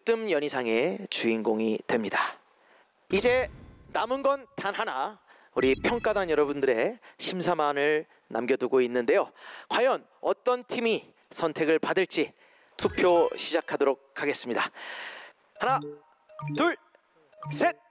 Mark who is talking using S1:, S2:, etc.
S1: 으뜸 연희상의 주인공이 됩니다. 이제 남은 건 단 하나, 우리 평가단 여러분들의 심사만을 남겨두고 있는데요. 과연 어떤 팀이 선택을 받을지 투표 시작하도록 하겠습니다. 하나, 둘, 셋.